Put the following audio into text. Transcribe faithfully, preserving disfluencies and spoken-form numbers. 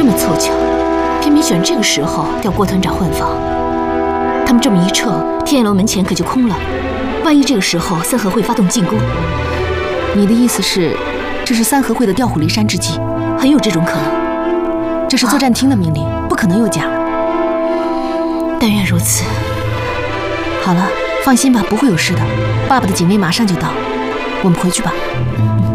么凑巧，偏偏选这个时候调郭团长换防。他们这么一撤，天焰楼门前可就空了。万一这个时候三合会发动进攻，你的意思是，这是三合会的调虎离山之计？很有这种可能。这是作战厅的命令，不可能有假。但愿如此。好了，放心吧，不会有事的。爸爸的警卫马上就到，我们回去吧。